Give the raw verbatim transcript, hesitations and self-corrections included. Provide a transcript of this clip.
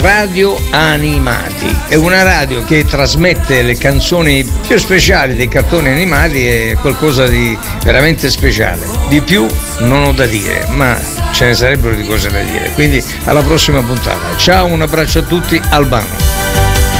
Radio Animati è una radio che trasmette le canzoni più speciali dei cartoni animati, è qualcosa di veramente speciale. Di più non ho da dire, ma ce ne sarebbero di cose da dire. Quindi alla prossima puntata. Ciao, un abbraccio a tutti, Albano.